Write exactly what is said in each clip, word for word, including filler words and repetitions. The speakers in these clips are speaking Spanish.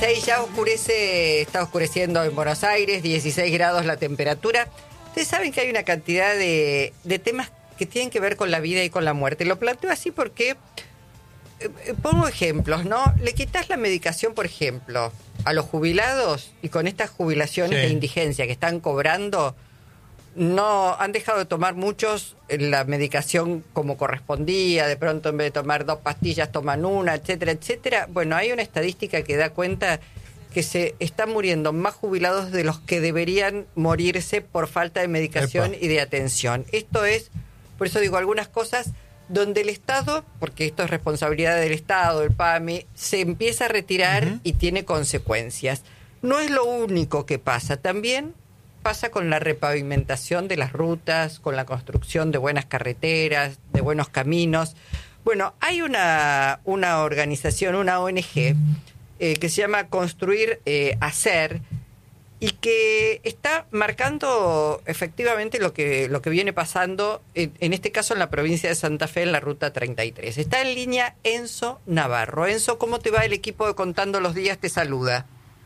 dieciséis, ya oscurece, está oscureciendo en Buenos Aires, dieciséis grados la temperatura. Ustedes saben que hay una cantidad de, de temas que tienen que ver con la vida y con la muerte. Lo planteo así porque, eh, pongo ejemplos, ¿no? Le quitas la medicación, por ejemplo, a los jubilados y con estas jubilaciones sí. de indigencia que están cobrando, no han dejado de tomar muchos la medicación como correspondía, de pronto en vez de tomar dos pastillas toman una, etcétera, etcétera. Bueno, hay una estadística que da cuenta que se están muriendo más jubilados de los que deberían morirse por falta de medicación Epa. y de atención. Esto es, por eso digo, algunas cosas donde el Estado, porque esto es responsabilidad del Estado, del P A M I, se empieza a retirar uh-huh. y tiene consecuencias. No es lo único que pasa, también pasa con la repavimentación de las rutas, con la construcción de buenas carreteras, de buenos caminos. Bueno, hay una, una organización, una O N G, eh, que se llama Construir, eh, Hacer, y que está marcando efectivamente lo que, lo que viene pasando, en, en este caso en la provincia de Santa Fe, en la Ruta treinta y tres. Está en línea Enzo Navarro. Enzo, ¿cómo te va? El equipo de Contando los Días te saluda.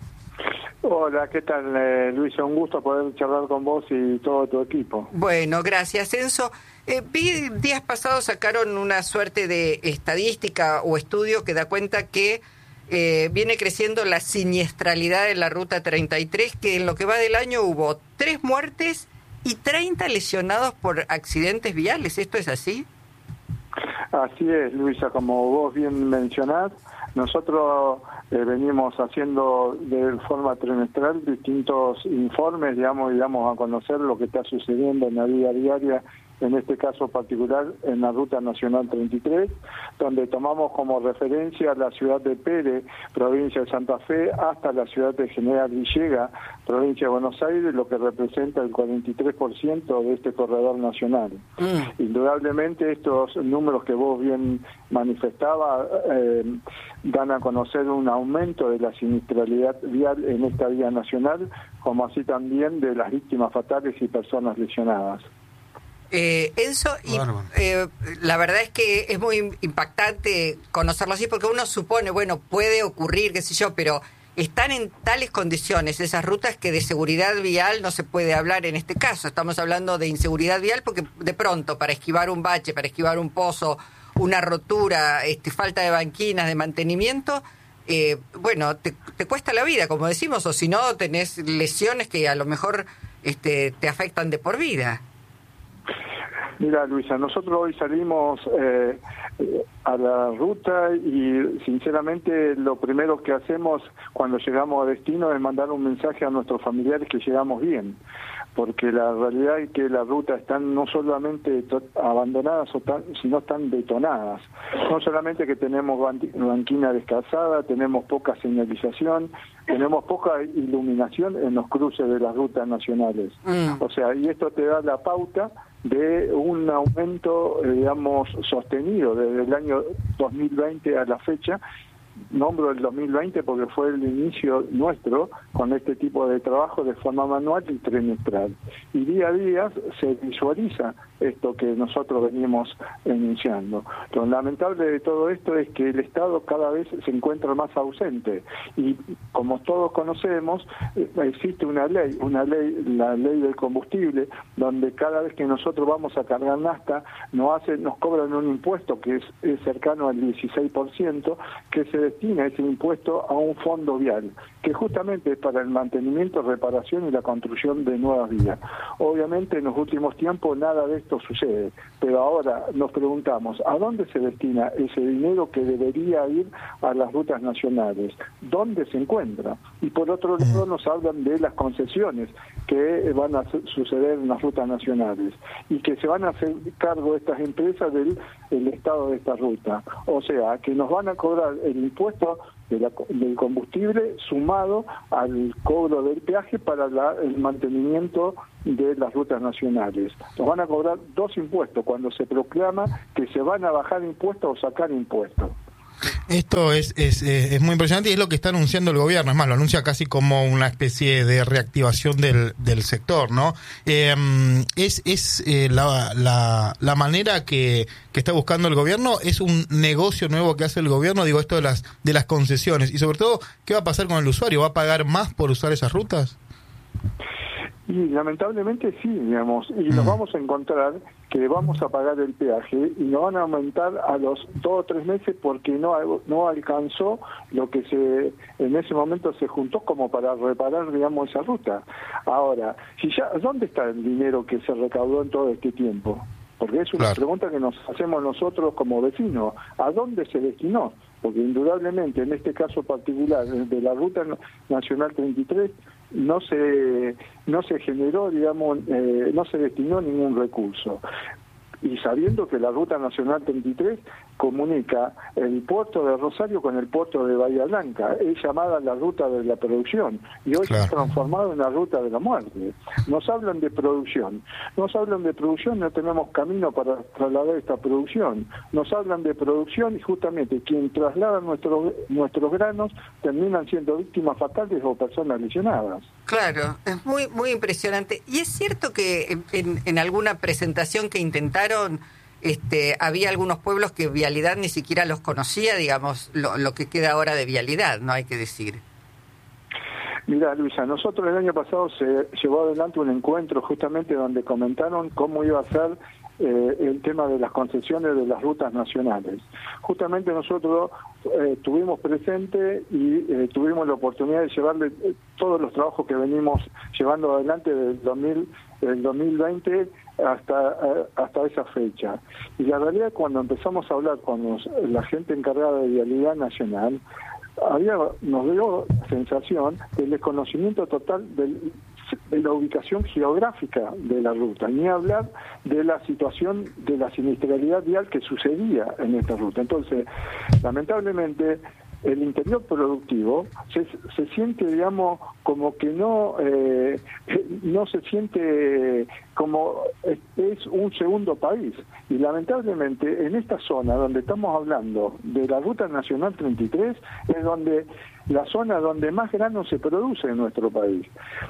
Hola, ¿qué tal, eh, Luisa? Un gusto poder charlar con vos y todo tu equipo. Bueno, gracias, Enzo. Eh, vi días pasados sacaron una suerte de estadística o estudio que da cuenta que eh, viene creciendo la siniestralidad de la Ruta treinta y tres, que en lo que va del año hubo tres muertes y treinta lesionados por accidentes viales. ¿Esto es así? Así es, Luisa, como vos bien mencionás, nosotros eh, venimos haciendo de forma trimestral distintos informes, digamos, y damos a conocer lo que está sucediendo en la vida diaria, en este caso particular en la Ruta Nacional treinta y tres, donde tomamos como referencia la ciudad de Pérez, provincia de Santa Fe, hasta la ciudad de General Villegas, provincia de Buenos Aires, lo que representa el cuarenta y tres por ciento de este corredor nacional. Mm. Indudablemente estos números que vos bien manifestabas eh, dan a conocer un aumento de la siniestralidad vial en esta vía nacional, como así también de las víctimas fatales y personas lesionadas. Eh, Enzo, y, eh, la verdad es que es muy impactante conocerlo así, porque uno supone, bueno, puede ocurrir, qué sé yo, pero están en tales condiciones esas rutas que de seguridad vial no se puede hablar en este caso. Estamos hablando de inseguridad vial porque de pronto para esquivar un bache, para esquivar un pozo, una rotura, este, falta de banquinas, de mantenimiento, eh, bueno, te, te cuesta la vida, como decimos, o si no tenés lesiones que a lo mejor este, te afectan de por vida. Mira, Luisa, nosotros hoy salimos eh, a la ruta y sinceramente lo primero que hacemos cuando llegamos a destino es mandar un mensaje a nuestros familiares que llegamos bien, porque la realidad es que las rutas están no solamente abandonadas, sino están detonadas. No solamente que tenemos banquina descalzada, tenemos poca señalización, tenemos poca iluminación en los cruces de las rutas nacionales. Mm. O sea, y esto te da la pauta de un aumento, eh, digamos, sostenido desde el año dos mil veinte a la fecha. Nombro el dos mil veinte porque fue el inicio nuestro con este tipo de trabajo de forma manual y trimestral. Y día a día se visualiza esto que nosotros venimos enunciando. Lo lamentable de todo esto es que el Estado cada vez se encuentra más ausente y como todos conocemos existe una ley, una ley, la ley del combustible, donde cada vez que nosotros vamos a cargar nafta nos hacen, nos cobran un impuesto que es, es cercano al dieciséis por ciento, que se destina ese impuesto a un fondo vial, que justamente es para el mantenimiento, reparación y la construcción de nuevas vías. Obviamente en los últimos tiempos nada de esto sucede, pero ahora nos preguntamos, ¿a dónde se destina ese dinero que debería ir a las rutas nacionales? ¿Dónde se encuentra? Y por otro lado nos hablan de las concesiones que van a suceder en las rutas nacionales y que se van a hacer cargo estas empresas del el estado de esta ruta. O sea, que nos van a cobrar el impuesto de la, del combustible sumado al cobro del peaje para la, el mantenimiento de las rutas nacionales. Nos van a cobrar dos impuestos cuando se proclama que se van a bajar impuestos o sacar impuestos. Esto es, es, es muy impresionante y es lo que está anunciando el gobierno. Es más, lo anuncia casi como una especie de reactivación del, del sector, ¿no? Eh, es es eh, la, la, la manera que, que está buscando el gobierno. Es un negocio nuevo que hace el gobierno, digo, esto de las, de las concesiones. Y sobre todo, ¿qué va a pasar con el usuario? ¿Va a pagar más por usar esas rutas? Y lamentablemente sí, digamos, y nos vamos a encontrar que vamos a pagar el peaje y nos van a aumentar a los dos o tres meses porque no no alcanzó lo que se en ese momento se juntó como para reparar, digamos, esa ruta. Ahora, si ya, ¿dónde está el dinero que se recaudó en todo este tiempo? Porque es una claro. pregunta que nos hacemos nosotros como vecinos. ¿A dónde se destinó? Porque indudablemente en este caso particular de la Ruta Nacional treinta y tres no se no se generó, digamos, eh, no se destinó ningún recurso. Y sabiendo que la Ruta Nacional treinta y tres comunica el puerto de Rosario con el puerto de Bahía Blanca, es llamada la ruta de la producción y hoy claro. se ha transformado en la ruta de la muerte. Nos hablan de producción, nos hablan de producción, no tenemos camino para trasladar esta producción. Nos hablan de producción y justamente quien traslada nuestros nuestros granos terminan siendo víctimas fatales o personas lesionadas. Claro, es muy muy impresionante. Y es cierto que en, en alguna presentación que intentaron, este, había algunos pueblos que Vialidad ni siquiera los conocía, digamos, lo, lo que queda ahora de Vialidad, no hay que decir. Mira, Luisa, nosotros el año pasado se llevó adelante un encuentro justamente donde comentaron cómo iba a ser eh, el tema de las concesiones de las rutas nacionales. Justamente nosotros eh, estuvimos presentes y eh, tuvimos la oportunidad de llevarle eh, todos los trabajos que venimos llevando adelante del dos mil, del dos mil veinte hasta hasta esa fecha. Y la realidad, cuando empezamos a hablar con los, la gente encargada de Vialidad Nacional, había nos dio la sensación del desconocimiento total del, de la ubicación geográfica de la ruta, ni hablar de la situación de la siniestralidad vial que sucedía en esta ruta. Entonces, lamentablemente, el interior productivo se, se siente, digamos, como que no eh, no se siente como es, es un segundo país. Y lamentablemente en esta zona donde estamos hablando de la Ruta Nacional treinta y tres es donde la zona donde más grano se produce en nuestro país.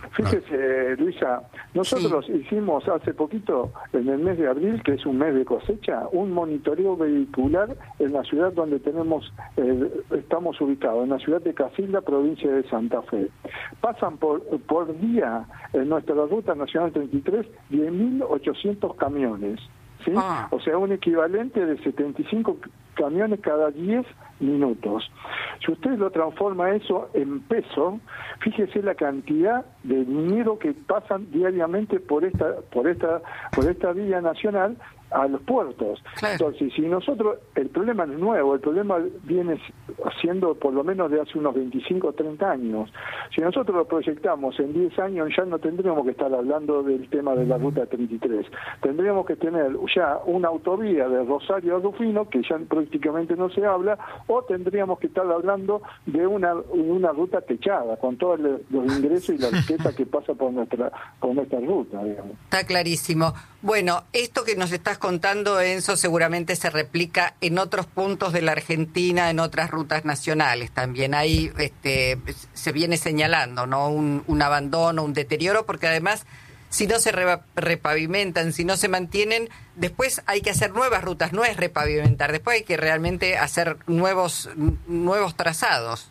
Fíjese, Luisa, nosotros sí. hicimos hace poquito, en el mes de abril, que es un mes de cosecha, un monitoreo vehicular en la ciudad donde tenemos eh, estamos ubicados, en la ciudad de Casilda, provincia de Santa Fe. Pasan por, por día en nuestra Ruta Nacional treinta y tres diez mil ochocientos camiones. ¿Sí? Ah. O sea, un equivalente de setenta y cinco camiones cada diez minutos. Si usted lo transforma eso en peso, fíjese la cantidad de dinero que pasan diariamente por esta por esta por esta vía nacional a los puertos. Claro. Entonces, si nosotros, el problema no es nuevo, el problema viene siendo por lo menos de hace unos veinticinco o treinta años. Si nosotros lo proyectamos en diez años, ya no tendríamos que estar hablando del tema de la Ruta treinta y tres. Tendríamos que tener ya una autovía de Rosario a Rufino, que ya prácticamente no se habla, o tendríamos que estar hablando de una una ruta techada, con todos los ingresos y la riqueza que pasa por nuestra, por nuestra ruta, digamos. Está clarísimo. Bueno, esto que nos estás contando, Enzo, seguramente se replica en otros puntos de la Argentina, en otras rutas nacionales también. Ahí este, se viene señalando, ¿no? Un, un abandono, un deterioro, porque además, si no se re, repavimentan, si no se mantienen, después hay que hacer nuevas rutas, no es repavimentar, después hay que realmente hacer nuevos, nuevos trazados.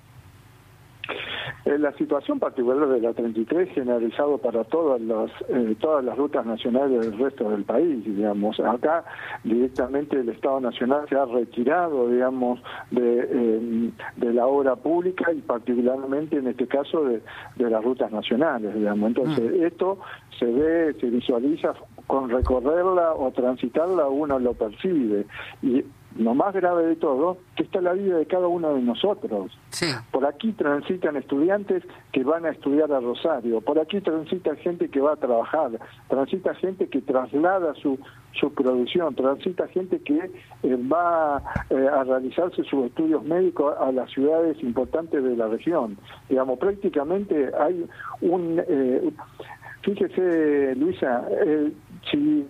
La situación particular de la treinta y tres generalizado para todas las eh, todas las rutas nacionales del resto del país, digamos. Acá directamente el Estado Nacional se ha retirado, digamos, de, eh, de la obra pública y particularmente en este caso de, de las rutas nacionales, digamos. Entonces, mm. esto se ve, se visualiza con recorrerla o transitarla, uno lo percibe. Y lo más grave de todo, que está la vida de cada uno de nosotros. Sí. Por aquí transitan estudiantes que van a estudiar a Rosario, por aquí transita gente que va a trabajar, transita gente que traslada su su producción, transita gente que eh, va eh, a realizarse sus estudios médicos a las ciudades importantes de la región. Digamos, prácticamente hay un... Eh, fíjese, Luisa, eh, si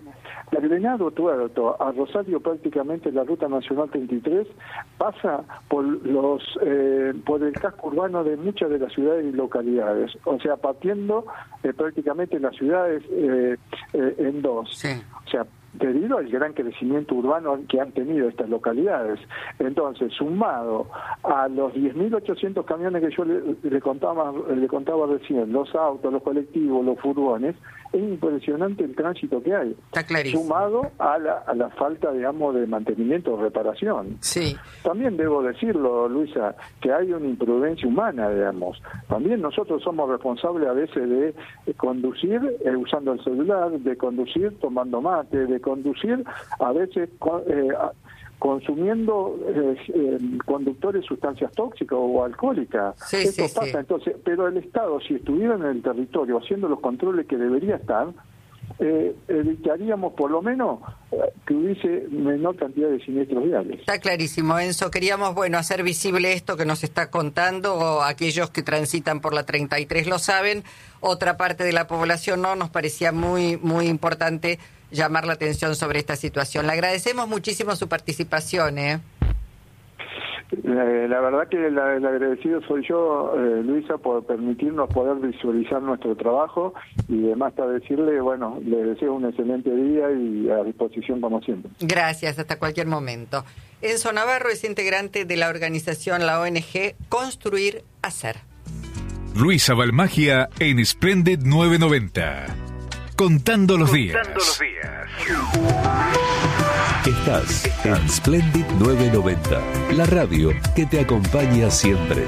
El Venado Tuerto a Rosario, prácticamente la Ruta Nacional treinta y tres pasa por los eh, por el casco urbano de muchas de las ciudades y localidades, o sea, partiendo eh, prácticamente las ciudades eh, eh, en dos. Sí. O sea, debido al gran crecimiento urbano que han tenido estas localidades. Entonces, sumado a los diez mil ochocientos camiones que yo le, le contaba le contaba recién, los autos, los colectivos, los furgones, es impresionante el tránsito que hay. Está clarísimo. Sumado a la, a la falta, digamos, de mantenimiento o reparación. Sí. También debo decirlo, Luisa, que hay una imprudencia humana, digamos. También nosotros somos responsables a veces de conducir eh, usando el celular, de conducir tomando mate, de conducir a veces eh, consumiendo eh, eh, conductores sustancias tóxicas o alcohólicas. Sí, Esto sí, pasa, sí. entonces, pero el Estado, si estuviera en el territorio haciendo los controles que debería estar, eh, evitaríamos por lo menos eh, que hubiese menor cantidad de siniestros viales. Está clarísimo, Enzo. Queríamos, bueno, hacer visible esto que nos está contando, o aquellos que transitan por la treinta y tres lo saben, otra parte de la población no, nos parecía muy, muy importante llamar la atención sobre esta situación. Le agradecemos muchísimo su participación, ¿eh? Eh, la verdad que la, el agradecido soy yo, eh, Luisa, por permitirnos poder visualizar nuestro trabajo, y además para decirle, bueno, le deseo un excelente día y a disposición como siempre. Gracias, hasta cualquier momento. Enzo Navarro es integrante de la organización, la O N G Construir Hacer. Luisa Balmagia en Splendid novecientos noventa. Contando los días. Contando los días. Estás en Splendid novecientos noventa, la radio que te acompaña siempre.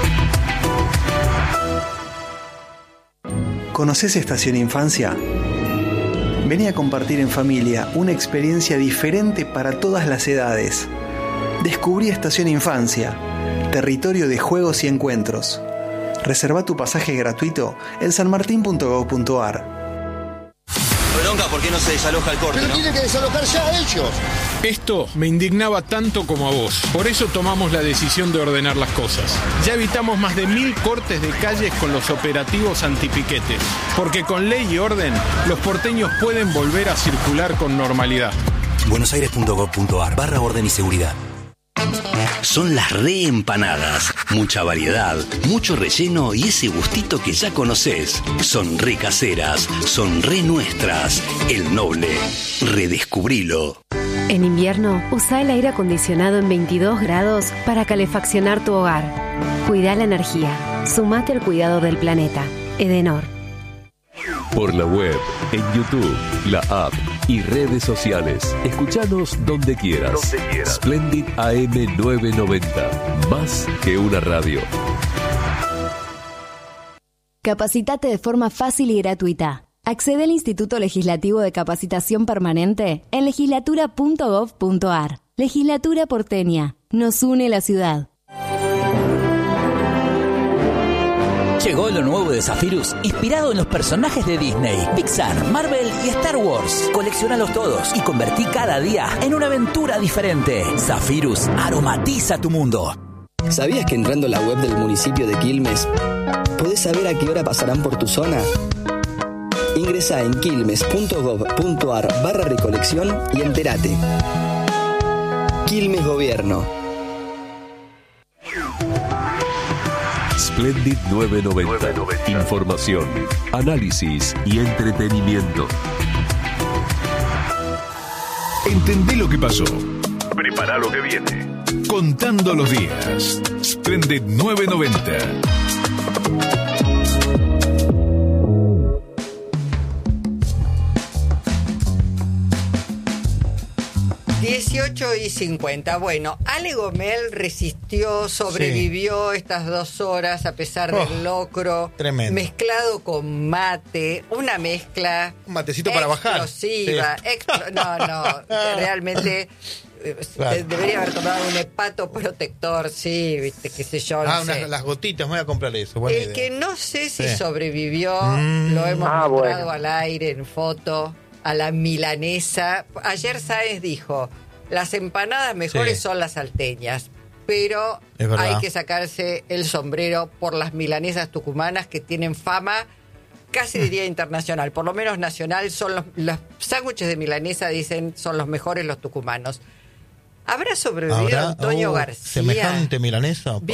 ¿Conoces Estación Infancia? Vení a compartir en familia una experiencia diferente para todas las edades. Descubrí Estación Infancia, territorio de juegos y encuentros. Reserva tu pasaje gratuito en sanmartin punto gob punto ar. Bronca, ¿por qué no se desaloja el corte? Pero ¿no? tienen que desalojar ya ellos. Esto me indignaba tanto como a vos. Por eso tomamos la decisión de ordenar las cosas. Ya evitamos más de mil cortes de calles con los operativos antipiquetes. Porque con ley y orden, los porteños pueden volver a circular con normalidad. buenosaires punto gob punto ar barra orden y seguridad. Son las reempanadas. Mucha variedad, mucho relleno y ese gustito que ya conoces. Son re caseras, son re nuestras. El Noble. Redescubrilo. En invierno, usa el aire acondicionado en veintidós grados para calefaccionar tu hogar. Cuida la energía. Sumate al cuidado del planeta. Edenor. Por la web, en YouTube, la app y redes sociales. Escuchanos donde quieras. Donde quieras. Splendid A M novecientos noventa. Más que una radio. Capacitate de forma fácil y gratuita. Accede al Instituto Legislativo de Capacitación Permanente en legislatura punto gob punto ar. Legislatura porteña. Nos une la ciudad. Llegó lo nuevo de Zephyrus, inspirado en los personajes de Disney, Pixar, Marvel y Star Wars. Colecciónalos todos y convertí cada día en una aventura diferente. Zephyrus aromatiza tu mundo. ¿Sabías que entrando a la web del municipio de Quilmes podés saber a qué hora pasarán por tu zona? Ingresá en quilmes punto gob punto ar barra recolección y entérate. Quilmes Gobierno. Splendid novecientos noventa. Información, análisis y entretenimiento. Entendé lo que pasó. Prepara lo que viene. Contando los días. Splendid novecientos noventa. dieciocho y cincuenta. Bueno, Ale Gomel resistió, sobrevivió sí. estas dos horas a pesar oh, del locro. Tremendo. Mezclado con mate, una mezcla. Un matecito para bajar. Explosiva. Sí. Extra, no, no, realmente claro. debería haber tomado un hepato protector, sí, viste, qué sé yo. No ah, sé. unas, las gotitas, me voy a comprar eso. Buena El idea. que no sé si sí. sobrevivió, mm. lo hemos ah, mostrado bueno. al aire en foto. A la milanesa. Ayer Sáenz dijo, las empanadas mejores sí. son las salteñas, pero hay que sacarse el sombrero por las milanesas tucumanas que tienen fama casi diría internacional, por lo menos nacional, son los, los sándwiches de milanesa, dicen, son los mejores los tucumanos. ¿Habrá sobrevivido ¿Habrá, Antonio oh, García? semejante milanesa?